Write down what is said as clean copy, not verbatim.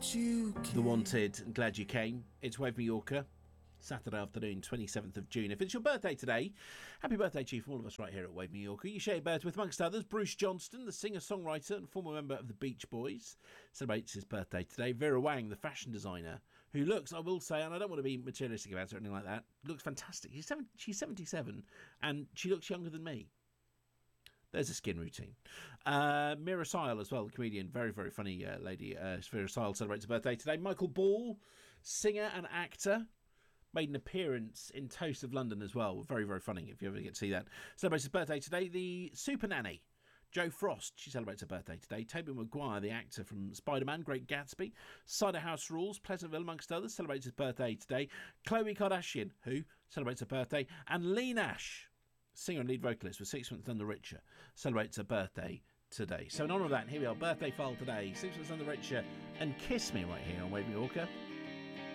The Wanted, and Glad You Came. It's Wave Mallorca, Saturday afternoon, 27th of June. If it's your birthday today, happy birthday to you from all of us right here at Wave Mallorca. You share your birthday with, amongst others, Bruce Johnston, the singer-songwriter and former member of the Beach Boys, celebrates his birthday today. Vera Wang, the fashion designer, who looks, I will say, and I don't want to be materialistic about it or anything like that, looks fantastic. She's 77, and she looks younger than me. There's a skin routine. Mira Sile as well, the comedian, very, very funny lady. Mira Sile celebrates her birthday today. Michael Ball, singer and actor, made an appearance in Toast of London as well. Very, very funny if you ever get to see that. Celebrates his birthday today. The Super Nanny, Jo Frost, she celebrates her birthday today. Tobey Maguire, the actor from Spider-Man, Great Gatsby. Cider House Rules, Pleasantville, amongst others, celebrates his birthday today. Khloe Kardashian, who celebrates her birthday. And Lee Nash, singer and lead vocalist with Six Months None the Richer, celebrates her birthday today. So in honour of that, here we are, birthday file today, Six Months None the Richer and Kiss Me right here on Wave Mallorca.